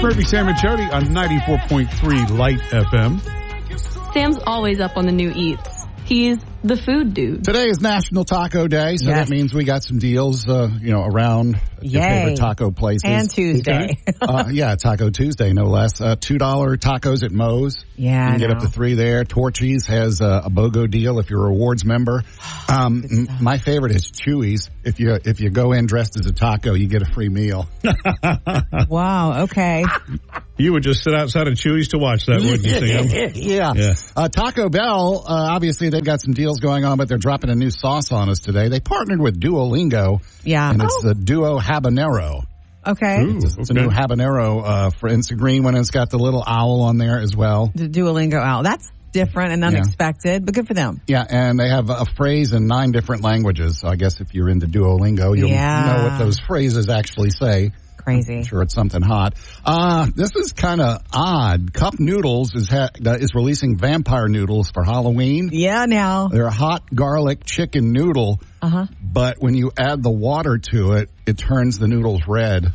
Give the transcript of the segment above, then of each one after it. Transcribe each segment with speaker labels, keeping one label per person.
Speaker 1: Murphy, Sam, and Jody on 94.3 Light FM.
Speaker 2: Sam's always up on the new eats. He's the food dude.
Speaker 3: Today is National Taco Day, so that means we got some deals, around your favorite taco places.
Speaker 4: And Tuesday.
Speaker 3: Taco Tuesday, no less. $2 tacos at Moe's.
Speaker 4: Yeah,
Speaker 3: you can get up to 3 there. Torchy's has a BOGO deal if you're a rewards member. My favorite is Chewy's. If you go in dressed as a taco, you get a free meal.
Speaker 4: Wow, okay.
Speaker 1: You would just sit outside of Chewy's to watch that, wouldn't you, Sam?
Speaker 3: Yeah. Taco Bell, obviously they've got some deals going on, but they're dropping a new sauce on us today. They partnered with Duolingo.
Speaker 4: Yeah.
Speaker 3: And it's the Duo Habanero.
Speaker 4: Okay.
Speaker 3: It's a new habanero it's a green one, and it's got the little owl on there as well.
Speaker 4: The Duolingo owl. That's different and unexpected, but good for them.
Speaker 3: Yeah, and they have a phrase in 9 different languages. So I guess if you're into Duolingo, you'll know what those phrases actually say.
Speaker 4: Crazy.
Speaker 3: I'm sure it's something hot. This is kind of odd. Cup Noodles is releasing vampire noodles for Halloween.
Speaker 4: Yeah, now.
Speaker 3: They're a hot garlic chicken noodle. But when you add the water to it, it turns the noodles red.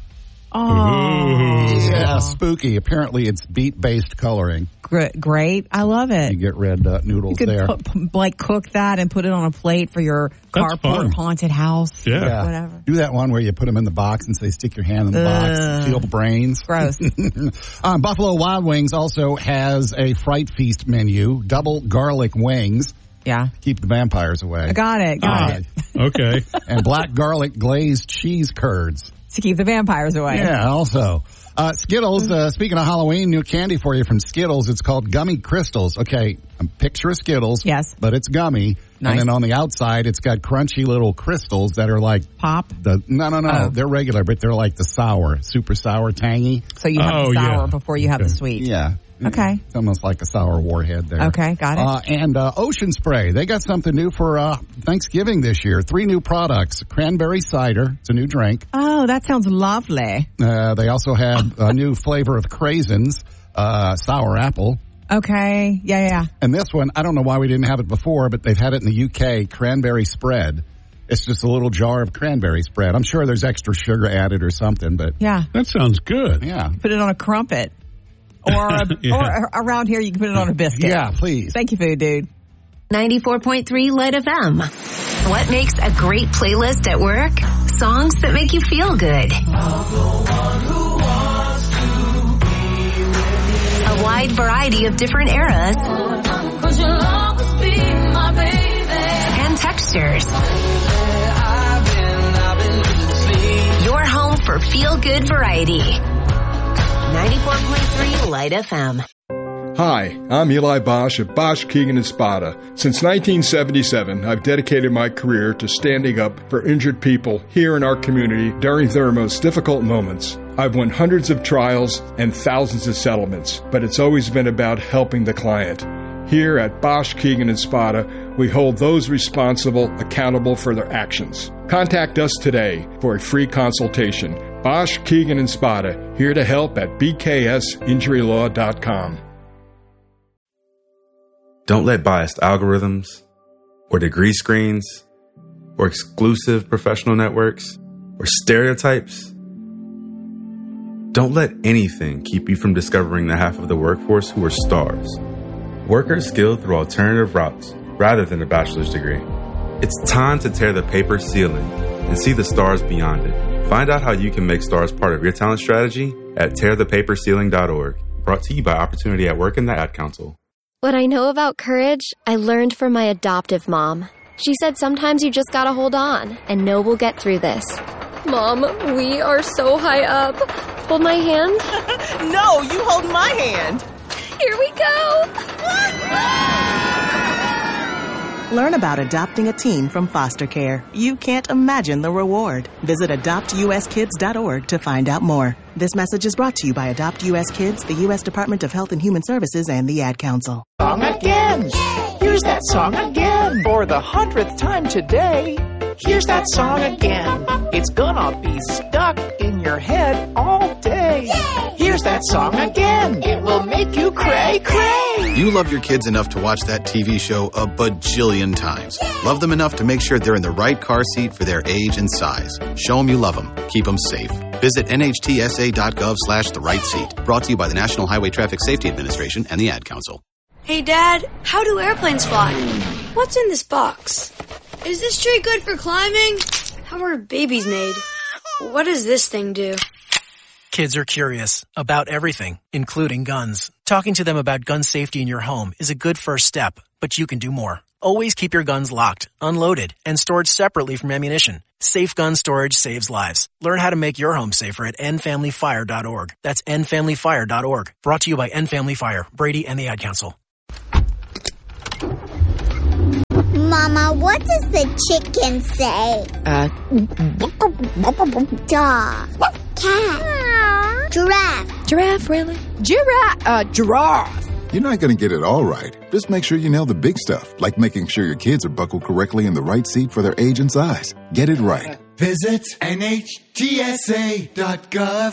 Speaker 4: Oh.
Speaker 3: Yeah, spooky. Apparently it's beet-based coloring.
Speaker 4: Great. I love it.
Speaker 3: You get red noodles there.
Speaker 4: You could cook that and put it on a plate for your carport haunted house.
Speaker 1: Yeah.
Speaker 4: Whatever.
Speaker 3: Do that one where you put them in the box and say stick your hand in the box and feel the brains.
Speaker 4: Gross.
Speaker 3: Buffalo Wild Wings also has a Fright Feast menu, double garlic wings.
Speaker 4: Yeah.
Speaker 3: Keep the vampires away.
Speaker 4: I got it.
Speaker 1: Okay.
Speaker 3: And black garlic glazed cheese curds.
Speaker 4: To keep the vampires away.
Speaker 3: Yeah, also. Skittles, speaking of Halloween, new candy for you from Skittles. It's called Gummy Crystals. Okay, picture of Skittles.
Speaker 4: Yes.
Speaker 3: But it's gummy.
Speaker 4: Nice.
Speaker 3: And then on the outside, it's got crunchy little crystals that are like...
Speaker 4: Pop?
Speaker 3: No. Oh. They're regular, but they're like the sour, super sour, tangy.
Speaker 4: So you have the sour before you have the sweet.
Speaker 3: Yeah.
Speaker 4: Okay.
Speaker 3: It's almost like a sour warhead there.
Speaker 4: Okay, got it.
Speaker 3: And Ocean Spray. They got something new for Thanksgiving this year. 3 new products. Cranberry cider. It's a new drink.
Speaker 4: Oh, that sounds lovely.
Speaker 3: They also have a new flavor of craisins, sour apple.
Speaker 4: Okay. Yeah.
Speaker 3: And this one, I don't know why we didn't have it before, but they've had it in the UK, cranberry spread. It's just a little jar of cranberry spread. I'm sure there's extra sugar added or something, but...
Speaker 4: Yeah.
Speaker 1: That sounds good.
Speaker 3: Yeah.
Speaker 4: Put it on a crumpet. Or around here, you can put it on a biscuit.
Speaker 3: Yeah, please.
Speaker 4: Thank you, food dude.
Speaker 5: 94.3 Light FM. What makes a great playlist at work? Songs that make you feel good. A wide variety of different eras and textures. Your home for feel-good variety. 94.3 Light FM.
Speaker 6: Hi, I'm Eli Bosch at Bosch, Keegan & Spada. Since 1977, I've dedicated my career to standing up for injured people here in our community during their most difficult moments. I've won hundreds of trials and thousands of settlements, but it's always been about helping the client. Here at Bosch, Keegan & Spada, we hold those responsible accountable for their actions. Contact us today for a free consultation. Bosch, Keegan & Spada, here to help at bksinjurylaw.com.
Speaker 7: Don't let biased algorithms or degree screens or exclusive professional networks or stereotypes. Don't let anything keep you from discovering the half of the workforce who are stars. Workers skilled through alternative routes rather than a bachelor's degree. It's time to tear the paper ceiling and see the stars beyond it. Find out how you can make stars part of your talent strategy at tearthepaperceiling.org. Brought to you by Opportunity at Work and the Ad Council.
Speaker 8: What I know about courage, I learned from my adoptive mom. She said sometimes you just gotta hold on and know we'll get through this. Mom, we are so high up. Hold my hand.
Speaker 9: No, you hold my hand.
Speaker 8: Here we go.
Speaker 9: Learn about adopting a teen from foster care. You can't imagine the reward. Visit adoptuskids.org to find out more. This message is brought to you by Adopt U.S. Kids, the U.S. Department of Health and Human Services, and the Ad Council.
Speaker 10: Song again. Here's that song again. For the 100th time today. Here's that song again. It's gonna be stuck in your head all day. Here's that song again. It will make you cray, cray.
Speaker 11: You love your kids enough to watch that TV show a bajillion times. Love them enough to make sure they're in the right car seat for their age and size. Show them you love them. Keep them safe. Visit nhtsa.gov/the right seat. Brought to you by the National Highway Traffic Safety Administration and the Ad Council.
Speaker 12: Hey, Dad, how do airplanes fly? What's in this box? Is this tree good for climbing? How are babies made? What does this thing do?
Speaker 13: Kids are curious about everything, including guns. Talking to them about gun safety in your home is a good first step, but you can do more. Always keep your guns locked, unloaded, and stored separately from ammunition. Safe gun storage saves lives. Learn how to make your home safer at endfamilyfire.org. That's endfamilyfire.org. Brought to you by End Family Fire, Brady, and the Ad Council.
Speaker 14: Mama, what does the chicken say? Dog. Cat. Giraffe.
Speaker 15: Giraffe, really? Giraffe.
Speaker 16: You're not going to get it all right. Just make sure you nail the big stuff, like making sure your kids are buckled correctly in the right seat for their age and size. Get it right.
Speaker 17: Visit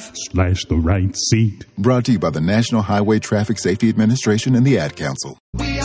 Speaker 17: NHTSA.gov/the right seat.
Speaker 16: Brought to you by the National Highway Traffic Safety Administration and the Ad Council.
Speaker 17: We